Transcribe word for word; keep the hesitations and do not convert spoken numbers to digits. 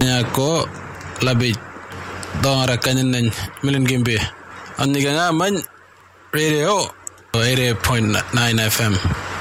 Nyako labit dora kanin milin gimbe. Aniga nga man radio eighty point nine F M.